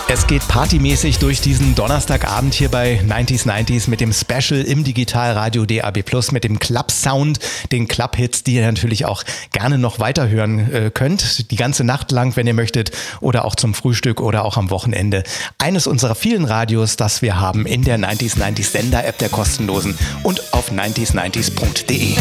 Es geht partymäßig durch diesen Donnerstagabend hier bei 90s mit dem Special im Digitalradio DAB+, mit dem Club-Sound, den Club-Hits, die ihr natürlich auch gerne noch weiterhören könnt, die ganze Nacht lang, wenn ihr möchtet, oder auch zum Frühstück oder auch am Wochenende. Eines unserer vielen Radios, das wir haben in der 90s Sender-App, der kostenlosen, und auf 90s90s.de.